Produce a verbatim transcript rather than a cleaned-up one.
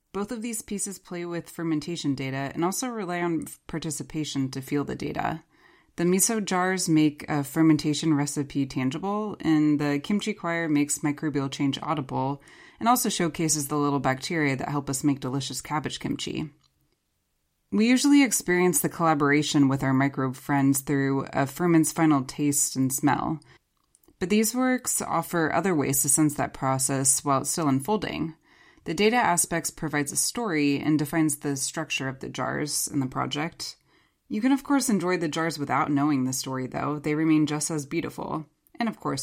Both of these pieces play with fermentation data and also rely on participation to feel the data. The miso jars make a fermentation recipe tangible, and the kimchi choir makes microbial change audible, and also showcases the little bacteria that help us make delicious cabbage kimchi. We usually experience the collaboration with our microbe friends through a ferment's final taste and smell, but these works offer other ways to sense that process while it's still unfolding. The data aspects provides a story and defines the structure of the jars in the project. You can of course enjoy the jars without knowing the story though, they remain just as beautiful. And of course,